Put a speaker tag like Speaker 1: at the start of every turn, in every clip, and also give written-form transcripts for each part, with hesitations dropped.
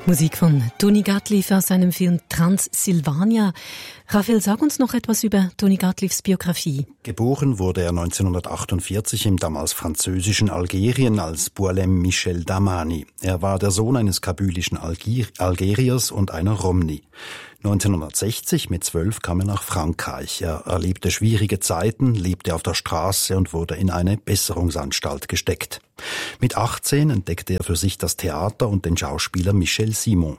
Speaker 1: Musik von Tony Gottlieb aus seinem Film Transsilvania. Raphael, sag uns noch etwas über Tony Gottliebs Biografie.
Speaker 2: Geboren wurde er 1948 im damals französischen Algerien als Boualem Michel Damani. Er war der Sohn eines kabylischen Algeriers und einer Romni. 1960 mit 12 kam er nach Frankreich. Er erlebte schwierige Zeiten, lebte auf der Straße und wurde in eine Besserungsanstalt gesteckt. Mit 18 entdeckte er für sich das Theater und den Schauspieler Michel Simon.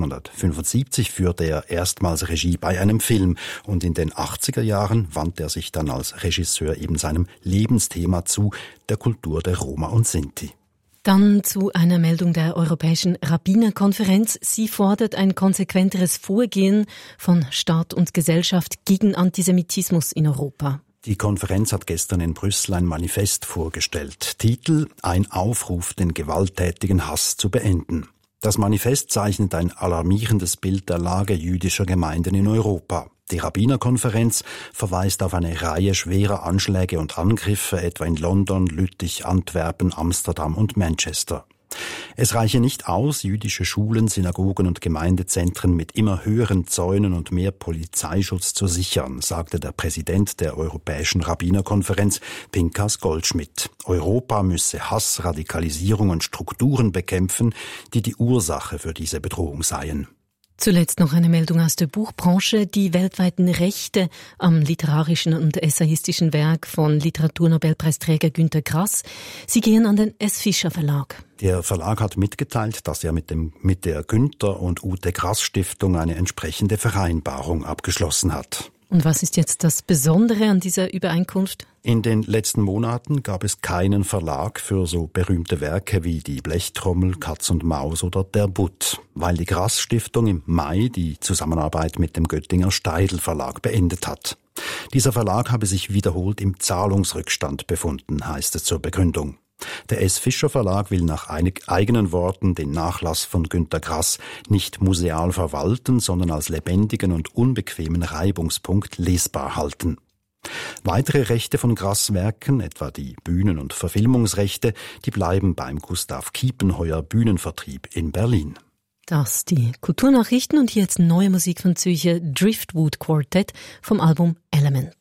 Speaker 2: 1975 führte er erstmals Regie bei einem Film und in den 80er Jahren wandte er sich dann als Regisseur eben seinem Lebensthema zu, der Kultur der Roma und Sinti.
Speaker 1: Dann zu einer Meldung der Europäischen Rabbinerkonferenz. Sie fordert ein konsequenteres Vorgehen von Staat und Gesellschaft gegen Antisemitismus in Europa.
Speaker 2: Die Konferenz hat gestern in Brüssel ein Manifest vorgestellt. Titel: Ein Aufruf, den gewalttätigen Hass zu beenden. Das Manifest zeichnet ein alarmierendes Bild der Lage jüdischer Gemeinden in Europa. Die Rabbinerkonferenz verweist auf eine Reihe schwerer Anschläge und Angriffe, etwa in London, Lüttich, Antwerpen, Amsterdam und Manchester. Es reiche nicht aus, jüdische Schulen, Synagogen und Gemeindezentren mit immer höheren Zäunen und mehr Polizeischutz zu sichern, sagte der Präsident der Europäischen Rabbinerkonferenz, Pinkas Goldschmidt. Europa müsse Hass, Radikalisierung und Strukturen bekämpfen, die die Ursache für diese Bedrohung seien.
Speaker 1: Zuletzt noch eine Meldung aus der Buchbranche. Die weltweiten Rechte am literarischen und essayistischen Werk von Literaturnobelpreisträger Günter Grass, sie gehen an den S. Fischer Verlag.
Speaker 2: Der Verlag hat mitgeteilt, dass er mit der Günter und Ute Grass Stiftung eine entsprechende Vereinbarung abgeschlossen hat.
Speaker 1: Und was ist jetzt das Besondere an dieser Übereinkunft?
Speaker 2: In den letzten Monaten gab es keinen Verlag für so berühmte Werke wie die Blechtrommel, Katz und Maus oder Der Butt, weil die Grass Stiftung im Mai die Zusammenarbeit mit dem Göttinger Steidl Verlag beendet hat. Dieser Verlag habe sich wiederholt im Zahlungsrückstand befunden, heißt es zur Begründung. Der S. Fischer Verlag will nach eigenen Worten den Nachlass von Günter Grass nicht museal verwalten, sondern als lebendigen und unbequemen Reibungspunkt lesbar halten. Weitere Rechte von Grass Werken, etwa die Bühnen- und Verfilmungsrechte, die bleiben beim Gustav Kiepenheuer Bühnenvertrieb in Berlin.
Speaker 1: Das die Kulturnachrichten und jetzt neue Musik von Zürcher Driftwood Quartet vom Album Element.